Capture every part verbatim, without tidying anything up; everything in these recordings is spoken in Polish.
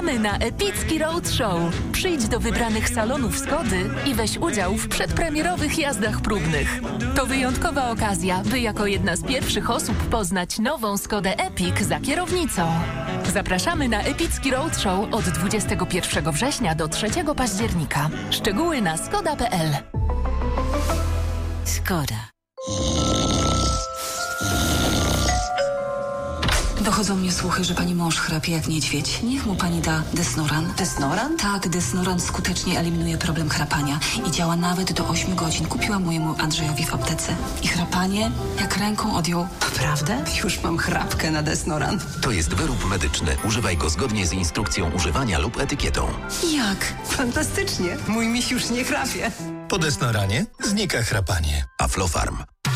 Zapraszamy na epicki roadshow. Przyjdź do wybranych salonów Skody i weź udział w przedpremierowych jazdach próbnych. To wyjątkowa okazja, by jako jedna z pierwszych osób poznać nową Skodę Epic za kierownicą. Zapraszamy na epicki roadshow od dwudziestego pierwszego września do trzeciego października. Szczegóły na skoda kropka p l. Skoda. Dochodzą mnie słuchy, że pani mąż chrapie jak niedźwiedź. Niech mu pani da Desnoran. Desnoran? Tak, Desnoran skutecznie eliminuje problem chrapania i działa nawet do ośmiu godzin. Kupiłam mojemu Andrzejowi w aptece. I chrapanie jak ręką odjął. Naprawdę? Już mam chrapkę na Desnoran. To jest wyrób medyczny. Używaj go zgodnie z instrukcją używania lub etykietą. Jak? Fantastycznie. Mój miś już nie chrapie. Po Desnoranie znika chrapanie. Aflofarm.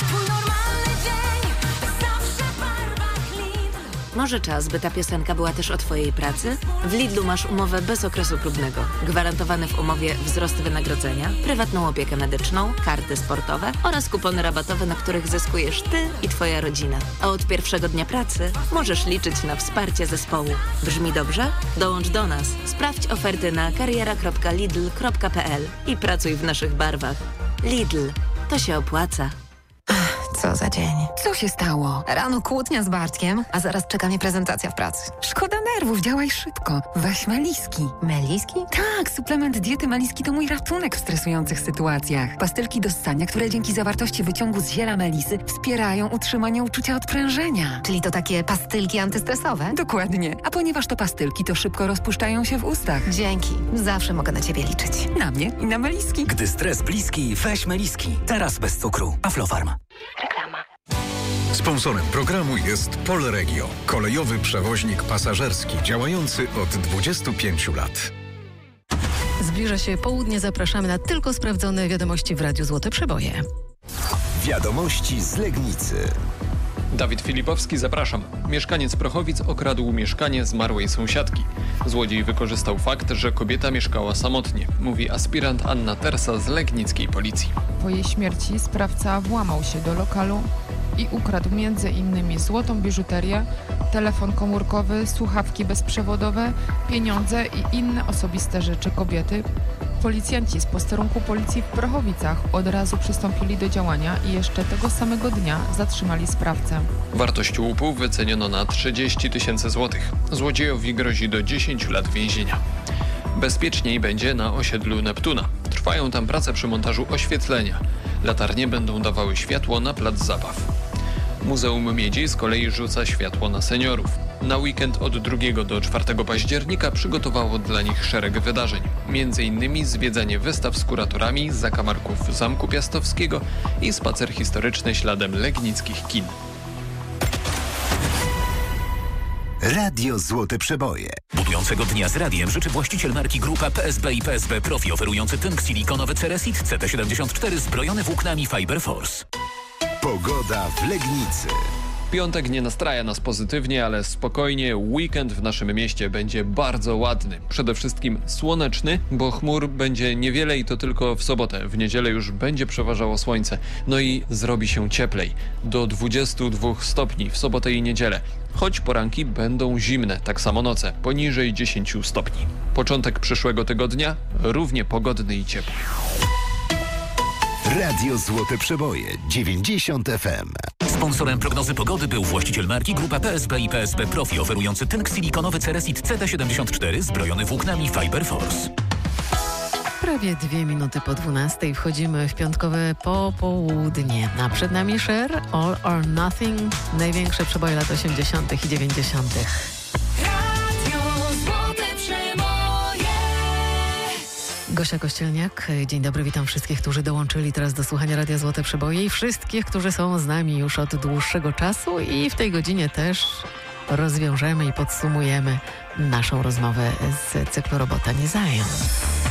Może czas, by ta piosenka była też o Twojej pracy? W Lidlu masz umowę bez okresu próbnego. Gwarantowany w umowie wzrost wynagrodzenia, prywatną opiekę medyczną, karty sportowe oraz kupony rabatowe, na których zyskujesz Ty i Twoja rodzina. A od pierwszego dnia pracy możesz liczyć na wsparcie zespołu. Brzmi dobrze? Dołącz do nas. Sprawdź oferty na kariera kropka lidl kropka p l i pracuj w naszych barwach. Lidl. To się opłaca. Co za dzień. Co się stało? Rano kłótnia z Bartkiem, a zaraz czeka mnie prezentacja w pracy. Szkoda nerwów, działaj szybko. Weź Meliski. Meliski? Tak, suplement diety Meliski to mój ratunek w stresujących sytuacjach. Pastylki do ssania, które dzięki zawartości wyciągu z ziela melisy wspierają utrzymanie uczucia odprężenia. Czyli to takie pastylki antystresowe? Dokładnie. A ponieważ to pastylki, to szybko rozpuszczają się w ustach. Dzięki. Zawsze mogę na Ciebie liczyć. Na mnie i na Meliski. Gdy stres bliski, weź Meliski. Teraz bez cukru. Aflofarm. Reklama. Sponsorem programu jest Polregio, kolejowy przewoźnik pasażerski działający od dwudziestu pięciu lat. Zbliża się południe, zapraszamy na tylko sprawdzone wiadomości w Radiu Złote Przeboje. Wiadomości z Legnicy. Dawid Filipowski, zapraszam. Mieszkaniec Prochowic okradł mieszkanie zmarłej sąsiadki. Złodziej wykorzystał fakt, że kobieta mieszkała samotnie, mówi aspirant Anna Tersa z legnickiej policji. Po jej śmierci sprawca włamał się do lokalu i ukradł między innymi złotą biżuterię, telefon komórkowy, słuchawki bezprzewodowe, pieniądze i inne osobiste rzeczy kobiety. Policjanci z posterunku policji w Prochowicach od razu przystąpili do działania i jeszcze tego samego dnia zatrzymali sprawcę. Wartość łupu wyceniono na trzydzieści tysięcy złotych. Złodziejowi grozi do dziesięciu lat więzienia. Bezpieczniej będzie na osiedlu Neptuna. Trwają tam prace przy montażu oświetlenia. Latarnie będą dawały światło na plac zabaw. Muzeum Miedzi z kolei rzuca światło na seniorów. Na weekend od drugiego do czwartego października przygotowało dla nich szereg wydarzeń. Między innymi zwiedzanie wystaw z kuratorami, zakamarków Zamku Piastowskiego i spacer historyczny śladem legnickich kin. Radio Złote Przeboje. Budującego dnia z radiem życzy właściciel marki Grupa P S B i P S B Profi, oferujący tynk silikonowy Ceresit C T siedemdziesiąt cztery zbrojony włóknami Fiber Force. Pogoda w Legnicy. Piątek nie nastraja nas pozytywnie, ale spokojnie. Weekend w naszym mieście będzie bardzo ładny. Przede wszystkim słoneczny, bo chmur będzie niewiele i to tylko w sobotę. W niedzielę już będzie przeważało słońce. No i zrobi się cieplej. Do dwudziestu dwóch stopni w sobotę i niedzielę. Choć poranki będą zimne, tak samo noce, poniżej dziesięciu stopni. Początek przyszłego tygodnia równie pogodny i ciepły. Radio Złote Przeboje dziewięćdziesiąt F M. Sponsorem prognozy pogody był właściciel marki Grupa P S B i P S B Profi, oferujący tynk silikonowy Ceresit C T siedemdziesiąt cztery zbrojony włóknami Fiber Force. Prawie dwie minuty po dwunastej wchodzimy w piątkowe popołudnie. A przed nami Cher, All or Nothing, największe przeboje lat osiemdziesiątych i dziewięćdziesiątych. Gosia Kościelniak, dzień dobry, witam wszystkich, którzy dołączyli teraz do słuchania Radia Złote Przeboje i wszystkich, którzy są z nami już od dłuższego czasu i w tej godzinie też rozwiążemy i podsumujemy naszą rozmowę z cyklu Robota nie zając.